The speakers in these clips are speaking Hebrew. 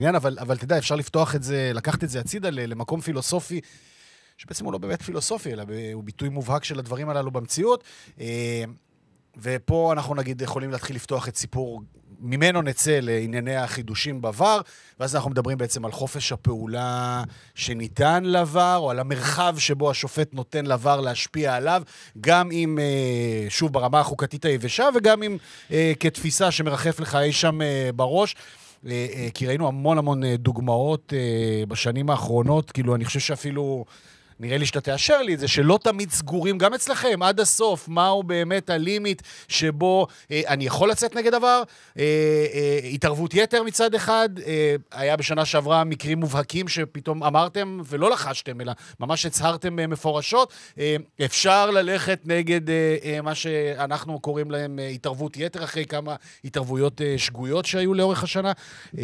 אבל תדע, אפשר לפתוח את זה, לקחת את זה הצידה למקום פילוסופי, שבעצם הוא לא באמת פילוסופי, אלא הוא ביטוי מובהק של הדברים הללו במציאות, ופה אנחנו נגיד יכולים להתחיל לפתוח את סיפור, ממנו נצא לענייני החידושים בעבר, ואז אנחנו מדברים בעצם על חופש הפעולה שניתן לעבר, או על המרחב שבו השופט נותן לעבר להשפיע עליו, גם אם, שוב, ברמה החוקתית היבשה, וגם אם כתפיסה שמרחף לך אי שם בראש, כי ראינו המון דוגמאות בשנים האחרונות, כאילו אני חושב שאפילו, נראה לי שאתה תאשר לי את זה, שלא תמיד סגורים, גם אצלכם, עד הסוף, מהו באמת הלימיט שבו אני יכול לצאת נגד דבר, התערבות יתר מצד אחד, היה בשנה שעברה מקרים מובהקים שפתאום אמרתם ולא לחשתם, אלא ממש הצהרתם מפורשות, אפשר ללכת נגד מה שאנחנו קוראים להם התערבות יתר, אחרי כמה התערבויות שגויות שהיו לאורך השנה.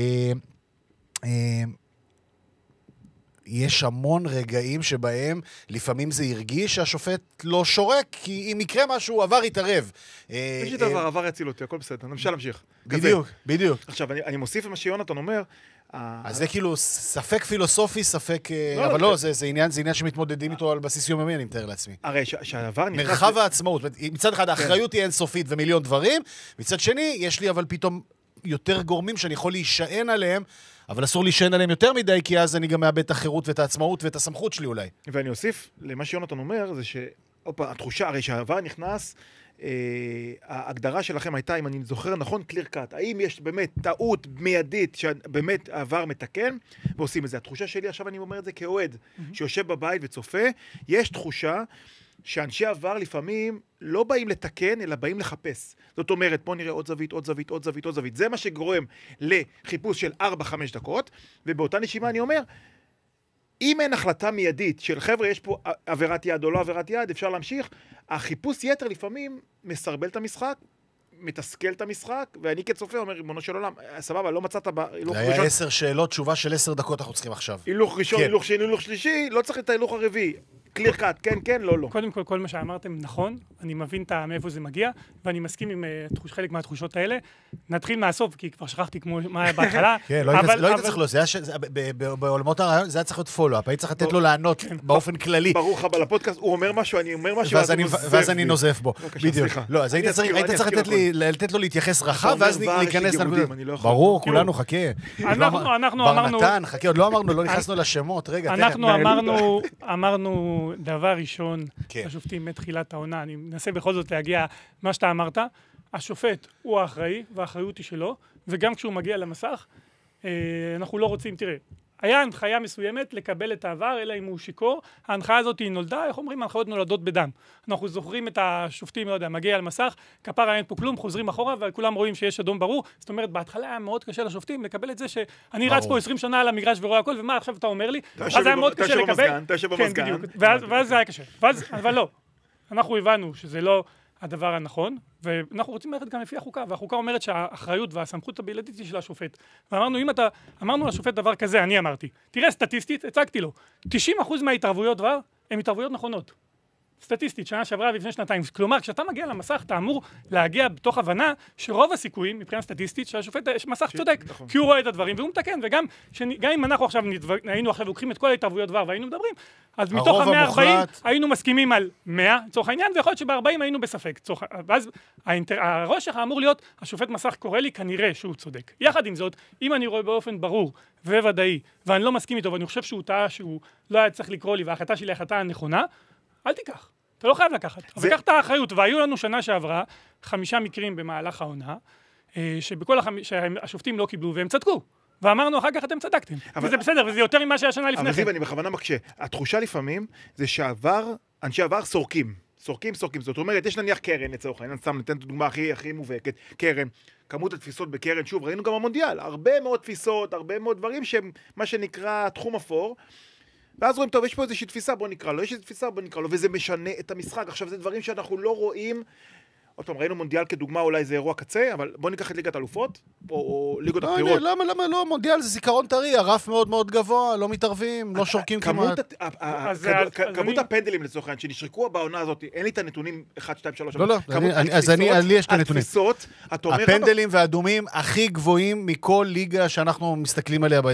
יש המון רגעים שבהם לפעמים זה הרגיש שהשופט לא שורק, כי אם יקרה משהו, עבר יתערב. יש לי דבר, עבר יציל אותי, הכל בסדר, נמשל להמשיך. בדיוק. עכשיו, אני מוסיף למה שיונתן אומר, אז זה כאילו ספק פילוסופי, ספק, אבל לא, זה עניין שמתמודדים איתו על בסיס יומיומי, אני מתאר לעצמי. הרי שהעבר נכנס... מרחב העצמאות, מצד אחד האחריות היא אינסופית ומיליון דברים, מצד שני, יש לי אבל פתאום יותר גורמים שאני יכול להישען עליהם, אבל אסור להישען עליהם יותר מדי, כי אז אני גם מאבד את החירות ואת העצמאות ואת הסמכות שלי אולי. ואני אוסיף, למה שיונתן אומר, זה התחושה, הרי שהעבר נכנס, ההגדרה שלכם הייתה, אם אני זוכר נכון, clear cut. האם יש באמת טעות מיידית שבאמת העבר מתקן, ועושים את זה. התחושה שלי, עכשיו אני אומר את זה כאוהד, שיושב בבית וצופה, יש תחושה שאנשי עבר לפעמים לא באים לתקן, אלא באים לחפש. זאת אומרת, בוא נראה עוד זווית, עוד זווית, עוד זווית, עוד זווית. זה מה שגורם לחיפוש של 4-5 דקות, ובאותה נשימה אני אומר, אם אין החלטה מיידית של חבר'ה, יש פה עבירת יד או לא עבירת יד, אפשר להמשיך, החיפוש יתר לפעמים מסרבל את המשחק, מתסכל את המשחק, ואני כצופה אומר, ריבונו של עולם, סבבה, לא מצאת בהילוך ראשון. זה היה 10 שאלות, תשובה של 10 דקות אנחנו צריכים עכשיו. הילוך ראשון, הילוך שני, הילוך שלישי, לא צריך את ההילוך הרביעי. קליר קאט, כן, כן, לא, לא. קודם כל, כל מה שאמרתם נכון, אני מבין מאיפה זה מגיע, ואני מסכים עם חלק מהתחושות האלה. נתחיל מהסוף, כי כבר שכחתי מה היה בהתחלה. כן, לא היית צריך לו, בעולמות הרעיון זה היה צריך להיות פולו-אפ, היית צריך לתת לו לענות באופן כללי. ברוך הבא לפודקאסט, הוא אומר משהו, אני אומר משהו, ואז אני נוזף בו. בדיוק. לא, אז היית צריך לתת לו להתייחס רחב, ואז להיכנס לנקודות. ברור, כולנו, חכה. אנחנו אמרנו... ברנתן, חכה, עוד לא אמרנו, לא נכנסנו לשמות, רגע, אנחנו אמרנו דבר ראשון, השופטים מתחילת העונה, אני מנסה בכל זאת להגיע מה שאתה אמרת, השופט הוא האחראי, והאחריות היא שלו, וגם כשהוא מגיע למסך, אנחנו לא רוצים, תראה, היה הנחיה מסוימת לקבל את העבר, אלא אם הוא שיקור, ההנחיה הזאת היא נולדה, איך אומרים, הנחיות נולדות בדם. אנחנו זוכרים את השופטים, לא יודע, מגיע למסך, כפרה אין פה כלום, חוזרים אחורה, וכולם רואים שיש אדום ברור, זאת אומרת, בהתחלה היה מאוד קשה לשופטים לקבל את זה שאני רץ פה 20 שנה על המגרש ורואה הכל, ומה עכשיו אתה אומר לי? אז היה מאוד קשה לקבל. כן, בדיוק. ואז זה היה קשה. אבל לא. אנחנו הבנו שזה לא הדבר הנכון, ואנחנו רוצים ללכת גם לפי החוקה, והחוקה אומרת שהאחריות והסמכות הבלעדית היא של השופט. ואמרנו, אמרנו לשופט דבר כזה, אני אמרתי, תראה סטטיסטית, הצגתי לו, 90% מההתערבויות דבר, הן התערבויות נכונות. סטטיסטית, שנה שעברה לפני שנתיים. כלומר, כשאתה מגיע למסך, אתה אמור להגיע בתוך הבנה שרוב הסיכויים, מבחינה סטטיסטית, שהשופט מסך צודק, כי הוא רואה את הדברים, והוא מתקן, וגם אם אנחנו עכשיו היינו עכשיו לוקחים את כל ההתערבויות דבר והיינו מדברים, אז מתוך ה-140 היינו מסכימים על 100, לצורך העניין, ויכול להיות שב-40 היינו בספק. ואז הראש שלך אמור להיות, השופט מסך קורא לי, כנראה שהוא צודק. יחד עם זאת, אם אני רואה באופן ברור וודאי, ואני לא מסכים איתו, ואני חושב שהוא טעה, שהוא לא היה צריך לקרוא לי, וההחלטה שלי ההחלטה הנכונה, אל תיקח. אתה לא חייב לקחת. אבל קח את האחריות. והיו לנו שנה שעברה 5 מקרים במהלך העונה, שהשופטים לא קיבלו, והם צדקו. ואמרנו, אחר כך אתם צדקתם. וזה בסדר, וזה יותר ממה שהיה שנה לפני. אבל אני בכוונה מקשה. התחושה לפעמים זה אנשי עבר סורקים. סורקים. זאת אומרת, יש נניח קרן, לצורך העניין, סתם ניתן את הדוגמה הכי מובהקת. קרן, כמות התפיסות בקרן, שוב, ראינו גם המונדיאל. הרבה מאוד תפיסות, הרבה מאוד דברים שהם מה שנקרא תחום אפור. ואז רואים, טוב, יש פה איזושהי תפיסה, בוא נקרא לו, יש איזושהי תפיסה, בוא נקרא לו, וזה משנה את המשחק. עכשיו, זה דברים שאנחנו לא רואים, עוד פעם, ראינו מונדיאל כדוגמה, אולי זה אירוע קצה, אבל בוא ניקח את ליגת אלופות, או ליגות הבחירות. למה לא? מונדיאל זה זיכרון טרי, הרף מאוד מאוד גבוה, לא מתערבים, לא שורקים כמעט. כמות הפנדלים לצורך העניין, שנשרקו בעונה הזאת, אין לי את הנתונים 1, 2, 3. לא, אז לי יש את הנתונים. התפיסות, הפנדלים והאדומים הכי גבוהים מכל ליגה שאנחנו מסתכלים עליה